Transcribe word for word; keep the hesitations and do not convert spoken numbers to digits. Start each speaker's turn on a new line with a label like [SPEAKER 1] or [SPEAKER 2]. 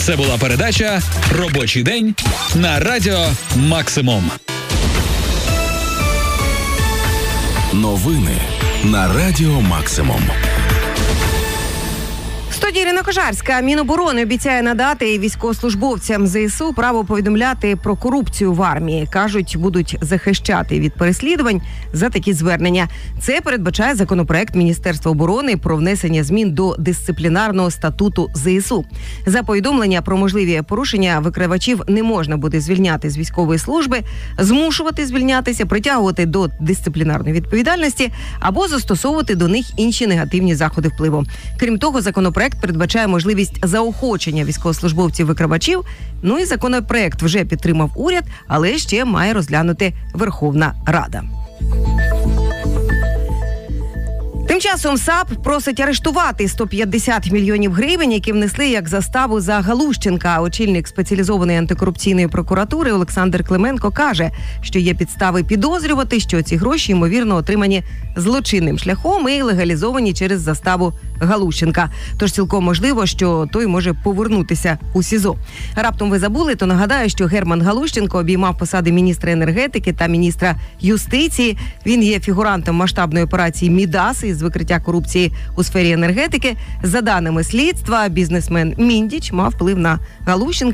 [SPEAKER 1] Це була передача «Робочий день» на Радіо Максимум.
[SPEAKER 2] Новини на Радіо Максимум.
[SPEAKER 3] В студії Ірина Кожарська. Міноборони обіцяє надати військовослужбовцям ЗСУ право повідомляти про корупцію в армії. Кажуть, будуть захищати від переслідувань за такі звернення. Це передбачає законопроект Міністерства оборони про внесення змін до дисциплінарного статуту ЗСУ. За повідомлення про можливі порушення викривачів не можна буде звільняти з військової служби, змушувати звільнятися, притягувати до дисциплінарної відповідальності або застосовувати до них інші негативні заходи впливу. Крім того, законопроект передбачає можливість заохочення військовослужбовців-викривачів. Ну і законопроект вже підтримав уряд, але ще має розглянути Верховна Рада. Тим часом САП просить арештувати сто п'ятдесят мільйонів гривень, які внесли як заставу за Галущенка. Очільник спеціалізованої антикорупційної прокуратури Олександр Клименко каже, що є підстави підозрювати, що ці гроші, ймовірно, отримані злочинним шляхом і легалізовані через заставу Галущенка. Тож цілком можливо, що той може повернутися у СІЗО. Раптом ви забули, то нагадаю, що Герман Галущенко обіймав посади міністра енергетики та міністра юстиції. Він є фігурантом масштабної операції «Мідас» із викриття корупції у сфері енергетики. За даними слідства, бізнесмен Міндіч мав вплив на Галущенка.